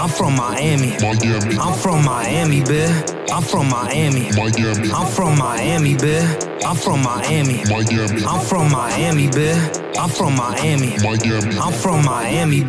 I'm from Miami. I'm from Miami, bitch. I'm from Miami. I'm from Miami, bitch. I'm from Miami. I'm from Miami, bitch. I'm from Miami. I'm from Miami,